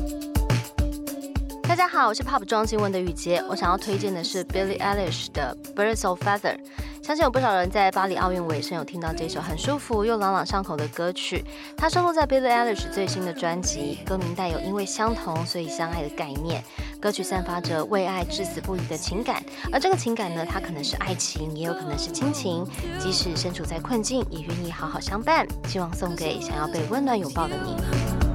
大家好，我是 Pop 装新闻的雨洁，我想要推荐的是 Billie Eilish 的 Birds of Feather。相信有不少人在巴黎奥运尾声有听到这首很舒服又朗朗上口的歌曲，它收录在 Billie Eilish 最新的专辑，歌名带有因为相同所以相爱的概念。歌曲散发着为爱至死不渝的情感，而这个情感呢，它可能是爱情，也有可能是亲情，即使身处在困境，也愿意好好相伴。希望送给想要被温暖拥抱的你。